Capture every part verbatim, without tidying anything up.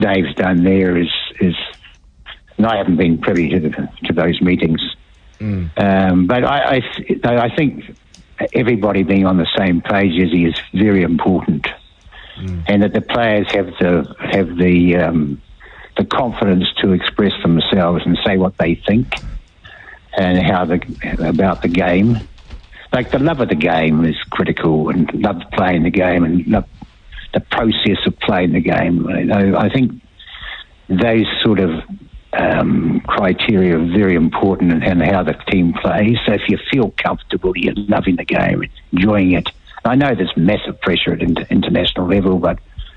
Dave's done there is, is and I haven't been privy to, the, to those meetings, mm. um, but I, I, I think everybody being on the same page is, is very important, mm. and that the players have to have the um, the confidence to express themselves and say what they think and how the about the game. Like the love of the game is critical, and love playing the game, and love the process of playing the game. You know, I think those sort of um, criteria are very important in, in how the team plays. So if you feel comfortable, you're loving the game, enjoying it. I know there's massive pressure at inter- international level, but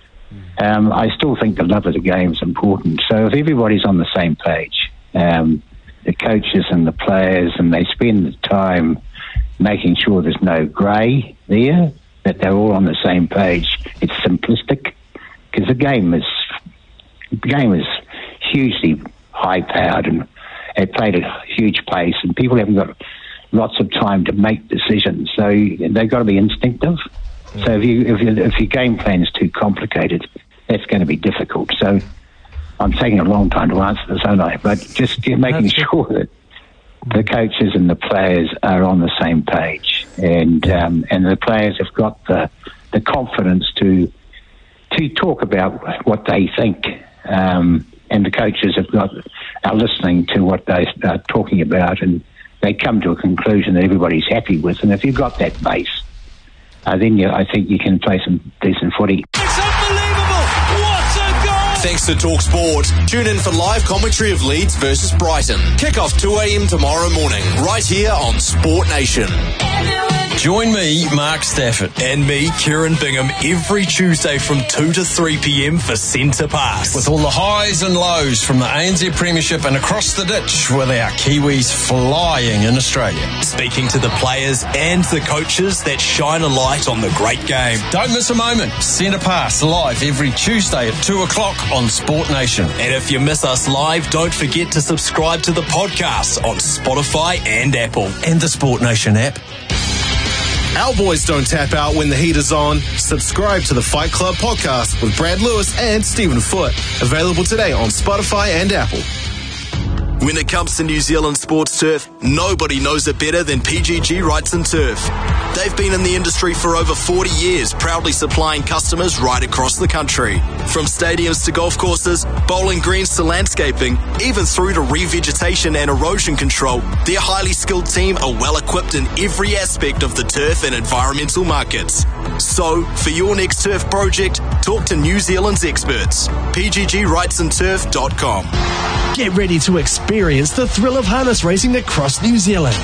um, I still think the love of the game is important. So if everybody's on the same page, um, the coaches and the players, and they spend the time making sure there's no grey there, that they're all on the same page. It's simplistic, because the game is the game is hugely high-powered, and it played at a huge pace, and people haven't got lots of time to make decisions. So they've got to be instinctive. Mm. So if you if, you, if your game plan is too complicated, that's going to be difficult. So I'm taking a long time to answer this, aren't I? But just yeah, making that's sure that the coaches and the players are on the same page, and um, and the players have got the the confidence to to talk about what they think, um, and the coaches have got are listening to what they are talking about, and they come to a conclusion that everybody's happy with. And if you've got that base, uh, then you, I think you can play some decent footy. It's unbelievable! What a goal! Thanks to TalkSport. Tune in for live commentary of Leeds versus Brighton. Kick-off two a.m. tomorrow morning, right here on Sport Nation. Join me, Mark Stafford, and me, Kieran Bingham, every Tuesday from two to three p.m. for Centre Pass. With all the highs and lows from the A N Z Premiership and across the ditch with our Kiwis flying in Australia. Speaking to the players and the coaches that shine a light on the great game. Don't miss a moment. Centre Pass live every Tuesday at two o'clock on Sport Nation. And if you miss us live, don't forget to subscribe to the podcast on Spotify and Apple. And the Sport Nation app. Our boys don't tap out when the heat is on. Subscribe to the Fight Club podcast with Brad Lewis and Stephen Foote. Available today on Spotify and Apple. When it comes to New Zealand sports turf, nobody knows it better than P G G Wrights and Turf. They've been in the industry for over forty years, proudly supplying customers right across the country. From stadiums to golf courses, bowling greens to landscaping, even through to revegetation and erosion control, their highly skilled team are well equipped in every aspect of the turf and environmental markets. So, for your next turf project, talk to New Zealand's experts. P G G Wrights and Turf dot com. Get ready to experience the thrill of harness racing across New Zealand.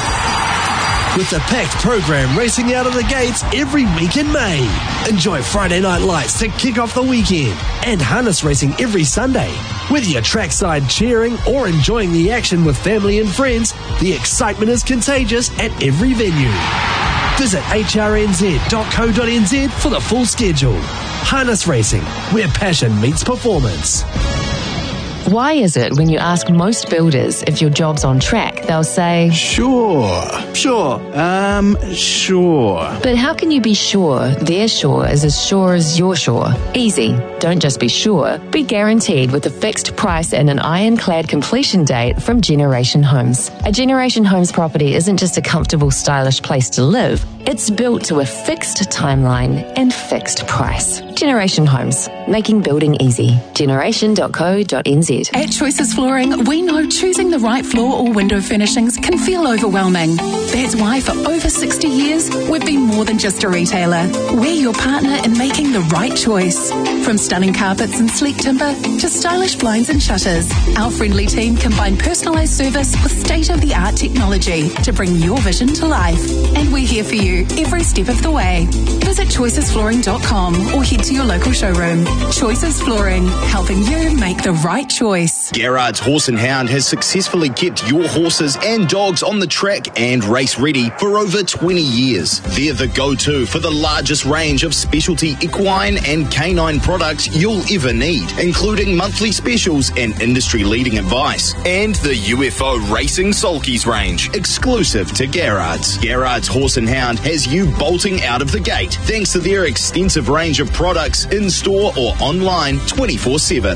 With a packed program racing out of the gates every week in May. Enjoy Friday night lights to kick off the weekend and harness racing every Sunday. Whether you're trackside cheering or enjoying the action with family and friends, the excitement is contagious at every venue. Visit h r n z dot co dot n z for the full schedule. Harness racing, where passion meets performance. Why is it when you ask most builders if your job's on track, they'll say, Sure, sure, um, sure. But how can you be sure their sure is as sure as your sure? Easy. Don't just be sure, be guaranteed with a fixed price and an ironclad completion date from Generation Homes. A Generation Homes property isn't just a comfortable, stylish place to live. It's built to a fixed timeline and fixed price. Generation Homes, making building easy. generation dot co dot n z. At Choices Flooring, we know choosing the right floor or window furnishings can feel overwhelming. That's why for over sixty years, we've been more than just a retailer. We're your partner in making the right choice. From stunning carpets and sleek timber to stylish blinds and shutters, our friendly team combine personalised service with state-of-the-art technology to bring your vision to life. And we're here for you every step of the way. Visit choices flooring dot com or head to your local showroom. Choices Flooring, helping you make the right choice. Garrard's Horse and Hound has successfully kept your horses and dogs on the track and race ready for over twenty years. They're the go-to for the largest range of specialty equine and canine products you'll ever need, including monthly specials and industry-leading advice. And the U F O Racing Sulkies range, exclusive to Garrard's. Garrard's Horse and Hound has you bolting out of the gate thanks to their extensive range of products in-store or online twenty-four seven.